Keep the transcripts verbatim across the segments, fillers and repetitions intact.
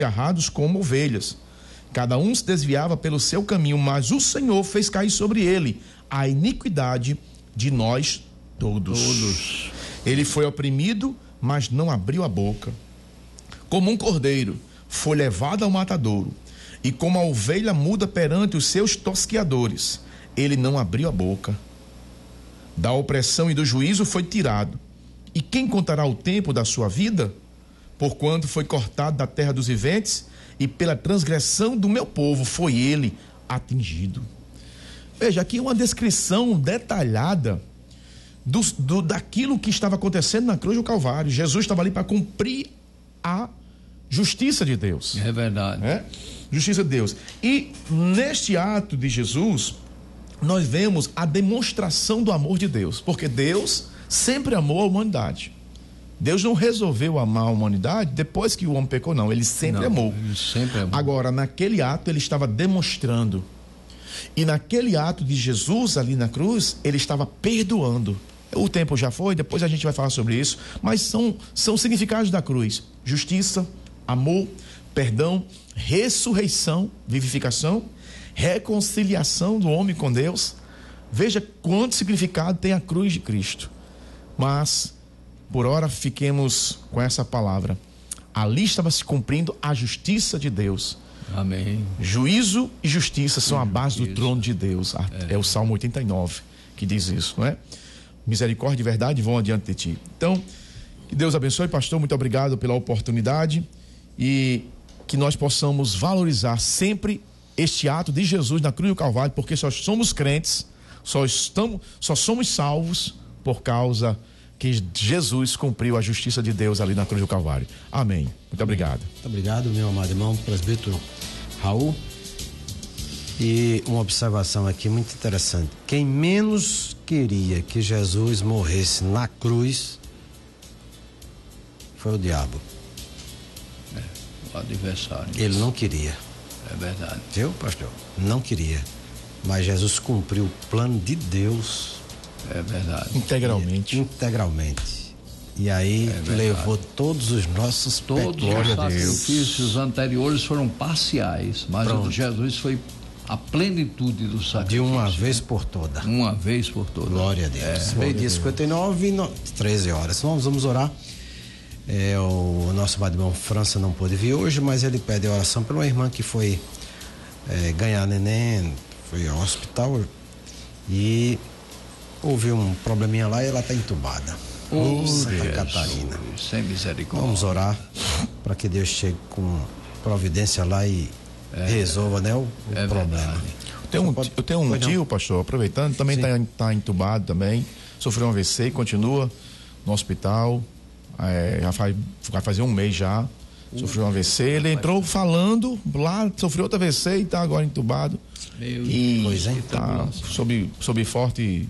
agarrados como ovelhas. Cada um se desviava pelo seu caminho, mas o Senhor fez cair sobre ele a iniquidade de nós todos. todos. Ele foi oprimido, mas não abriu a boca. Como um cordeiro, foi levado ao matadouro, e como a ovelha muda perante os seus tosqueadores, ele não abriu a boca. Da opressão e do juízo foi tirado. E quem contará o tempo da sua vida? Porquanto foi cortado da terra dos viventes, e pela transgressão do meu povo foi ele atingido. Veja, aqui uma descrição detalhada do, do, daquilo que estava acontecendo na cruz do Calvário. Jesus estava ali para cumprir a justiça de Deus. É verdade. É? Justiça de Deus. E neste ato de Jesus, nós vemos a demonstração do amor de Deus, porque Deus sempre amou a humanidade. Deus não resolveu amar a humanidade depois que o homem pecou, não. Ele sempre não, amou. Ele sempre amou. Agora, naquele ato, ele estava demonstrando. E naquele ato de Jesus ali na cruz, ele estava perdoando. O tempo já foi, depois a gente vai falar sobre isso. Mas são, são significados da cruz: justiça, amor, perdão, ressurreição, vivificação, reconciliação do homem com Deus. Veja quanto significado tem a cruz de Cristo. Mas por ora fiquemos com essa palavra. Ali estava se cumprindo a justiça de Deus. Amém. Juízo e justiça são e a base justiça. do trono de Deus. É. é o Salmo oitenta e nove que diz isso, não é? Misericórdia e verdade vão adiante de ti. Então, que Deus abençoe, pastor. Muito obrigado pela oportunidade e que nós possamos valorizar sempre este ato de Jesus na cruz do Calvário, porque só somos crentes, só estamos, só somos salvos por causa que Jesus cumpriu a justiça de Deus ali na cruz do Calvário. Amém. Muito obrigado. Muito obrigado, meu amado irmão, presbítero Raul. E uma observação aqui muito interessante. Quem menos queria que Jesus morresse na cruz foi o diabo. É, o adversário. Ele não queria. É verdade. Viu, pastor? Não queria. Mas Jesus cumpriu o plano de Deus. É verdade. Integralmente. E, integralmente. E aí é levou todos os nossos Todos pecados. os sacrifícios anteriores foram parciais, mas o de Jesus foi a plenitude do sacrifício. De uma vez por toda. Uma vez por toda. Glória a Deus. Meio-dia cinquenta e nove, no, treze horas. Nós vamos orar. É, o nosso irmão França não pôde vir hoje, mas ele pede oração para uma irmã que foi é, ganhar neném, foi ao hospital e houve um probleminha lá e ela está entubada. Oh, Santa Jesus, Catarina. Sem misericórdia. Vamos orar para que Deus chegue com providência lá e é, resolva, né, o, o é problema. Eu tenho um, pode, eu tenho um tio, pastor, aproveitando, também está tá entubado também, sofreu um A V C e continua no hospital, é, já faz, vai fazer um mês já, uh, sofreu um A V C, ele rapaz. entrou falando lá, sofreu outro A V C e está agora entubado. Meu e está sob, sob forte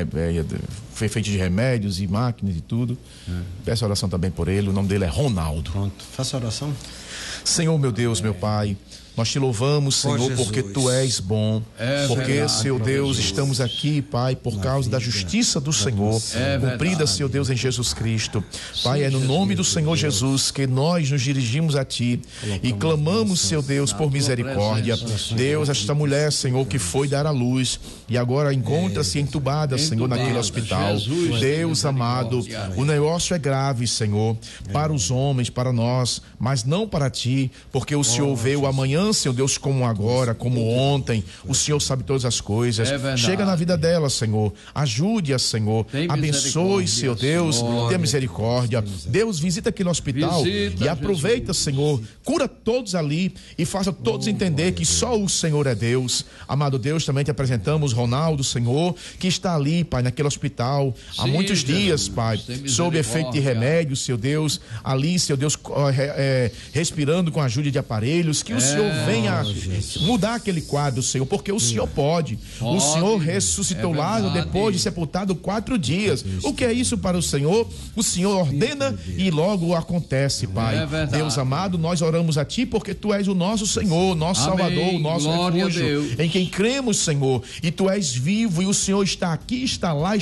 foi feito de remédios e máquinas e tudo. É. Peço oração também por ele. O nome dele é Ronaldo. Pronto, faça oração. Senhor, meu Deus, é. meu Pai, nós te louvamos, Senhor, porque tu és bom, é porque, verdade, Senhor Deus, Jesus. estamos aqui, Pai, por Na causa vida, da justiça do Senhor, é cumprida, Senhor Deus, em Jesus Cristo. Pai, Sim, é no Jesus, nome do Senhor Deus. Jesus que nós nos dirigimos a Ti Colocamos e clamamos, Senhor Deus, por misericórdia. Presença, Deus, esta mulher, Senhor, que foi dar à luz e agora encontra-se entubada, Senhor, entubada, naquele hospital. Jesus, Deus amado, o negócio é grave, Senhor, para os homens, para nós, mas não para Ti, porque o Senhor vê o amanhã, Senhor Deus, como agora, como ontem. O Senhor sabe todas as coisas. É Chega na vida dela, Senhor. Ajude-a, Senhor. Abençoe, Senhor Deus. Senhor. Tenha misericórdia. Deus, visita aquele hospital visita, e aproveita, Jesus. Senhor. Cura todos ali e faça todos oh, entender que só o Senhor é Deus. Amado Deus, também te apresentamos Ronaldo, Senhor, que está ali, Pai, naquele hospital Sim, há muitos dias, Pai, sob efeito de remédios, Senhor Deus, ali, Senhor Deus, é, é, respirando com a ajuda de aparelhos, que é. o Senhor venha mudar aquele quadro, Senhor, porque o Senhor pode. pode. O Senhor ressuscitou é Lázaro depois de sepultado quatro dias. O que é isso para o Senhor? O Senhor ordena e logo acontece, Pai. É Deus amado, nós oramos a Ti porque Tu és o nosso Senhor, nosso Amém. Salvador, o nosso Glória refúgio, em quem cremos, Senhor. E Tu és vivo e o Senhor está aqui, está lá, está a todo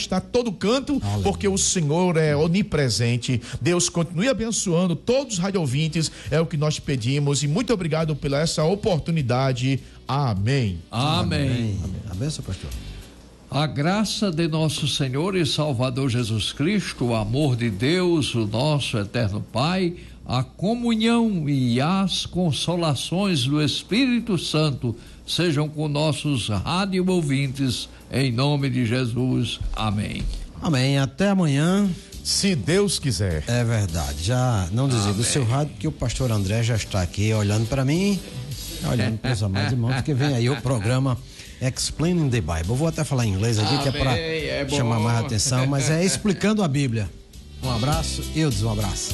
todo canto, Aleluia. Porque o Senhor é onipresente. Deus continue abençoando todos os radiovintes, é o que nós pedimos, e muito obrigado pela essa oportunidade. Amém. Amém. Amém. Amém. Abençoa, pastor. A graça de nosso Senhor e Salvador Jesus Cristo, o amor de Deus, o nosso eterno Pai, a comunhão e as consolações do Espírito Santo sejam com nossos rádio ouvintes, em nome de Jesus. Amém. Amém. Até amanhã. Se Deus quiser. É verdade. Já não desliga o seu rádio, porque o pastor André já está aqui olhando para mim, olhando para os amados irmãos, porque vem aí o programa Explaining the Bible. Eu vou até falar em inglês aqui, Amém, que é para é chamar mais atenção, mas é explicando a Bíblia. Um abraço, Eudes, um abraço.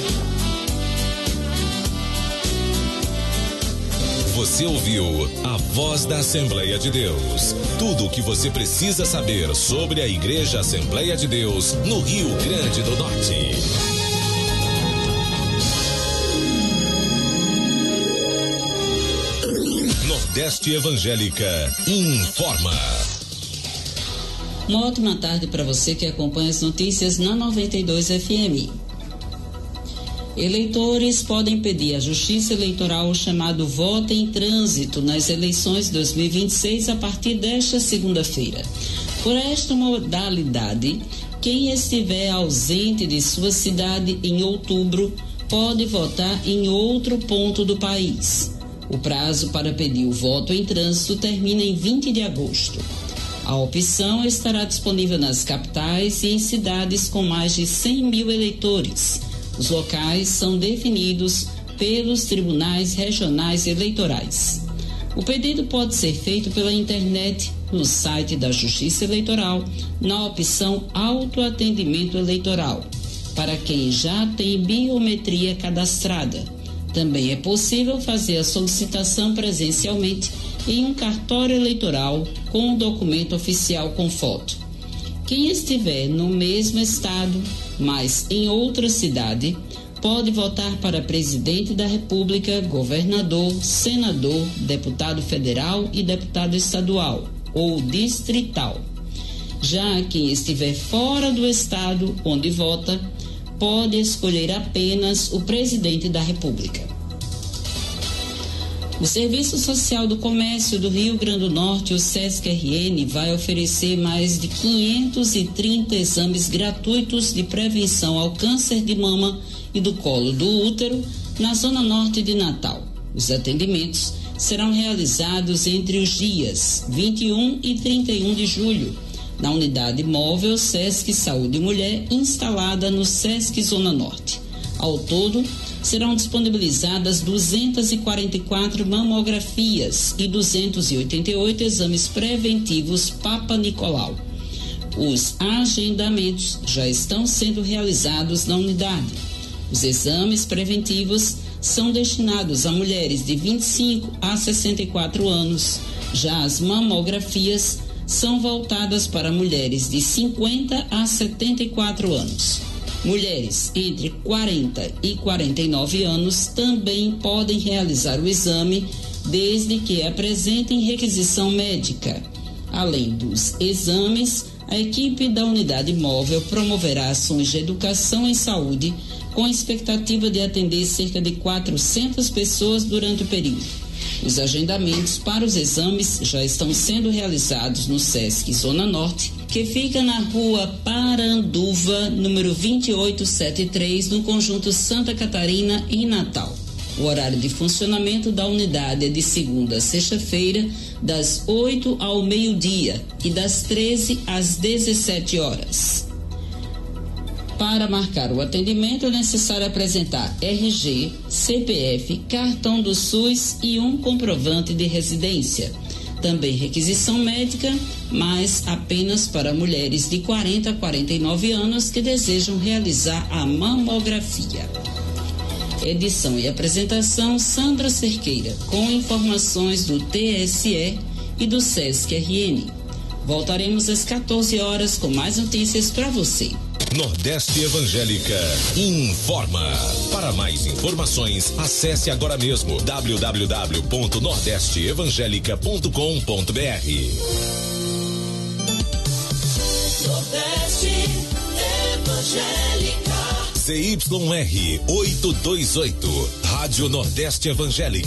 Você ouviu a Voz da Assembleia de Deus. Tudo o que você precisa saber sobre a Igreja Assembleia de Deus no Rio Grande do Norte. Nordeste Evangélica informa. Uma ótima tarde para você que acompanha as notícias na noventa e dois F M. Eleitores podem pedir à Justiça Eleitoral o chamado voto em trânsito nas eleições de dois mil e vinte e seis a partir desta segunda-feira. Por esta modalidade, quem estiver ausente de sua cidade em outubro pode votar em outro ponto do país. O prazo para pedir o voto em trânsito termina em vinte de agosto. A opção estará disponível nas capitais e em cidades com mais de cem mil eleitores. Os locais são definidos pelos tribunais regionais eleitorais. O pedido pode ser feito pela internet, no site da Justiça Eleitoral, na opção Autoatendimento Eleitoral, para quem já tem biometria cadastrada. Também é possível fazer a solicitação presencialmente em um cartório eleitoral com um documento oficial com foto. Quem estiver no mesmo estado, mas em outra cidade, pode votar para presidente da República, governador, senador, deputado federal e deputado estadual ou distrital. Já quem estiver fora do estado onde vota, pode escolher apenas o presidente da República. O Serviço Social do Comércio do Rio Grande do Norte, o SESC-R N, vai oferecer mais de quinhentos e trinta exames gratuitos de prevenção ao câncer de mama e do colo do útero na zona norte de Natal. Os atendimentos serão realizados entre os dias vinte e um e trinta e um de julho, na unidade móvel SESC Saúde Mulher, instalada no SESC Zona Norte. Ao todo, serão disponibilizadas duzentas e quarenta e quatro mamografias e duzentos e oitenta e oito exames preventivos Papa Nicolau. Os agendamentos já estão sendo realizados na unidade. Os exames preventivos são destinados a mulheres de vinte e cinco a sessenta e quatro anos. Já as mamografias são voltadas para mulheres de cinquenta a setenta e quatro anos. Mulheres entre quarenta e quarenta e nove anos também podem realizar o exame, desde que apresentem requisição médica. Além dos exames, a equipe da unidade móvel promoverá ações de educação em saúde, com expectativa de atender cerca de quatrocentas pessoas durante o período. Os agendamentos para os exames já estão sendo realizados no SESC Zona Norte, que fica na rua Paranduva, número vinte e oito setenta e três, no conjunto Santa Catarina, em Natal. O horário de funcionamento da unidade é de segunda a sexta-feira, das oito ao meio-dia e das treze às dezessete horas. Para marcar o atendimento é necessário apresentar R G, C P F, cartão do SUS e um comprovante de residência. Também requisição médica, mas apenas para mulheres de quarenta a quarenta e nove anos que desejam realizar a mamografia. Edição e apresentação Sandra Cerqueira, com informações do T S E e do SESC-R N. Voltaremos às quatorze horas com mais notícias para você. Nordeste Evangélica informa. Para mais informações, acesse agora mesmo w w w ponto nordeste evangélica ponto com ponto b r. Nordeste C Y R oitocentos e vinte e oito, Rádio Nordeste Evangélica.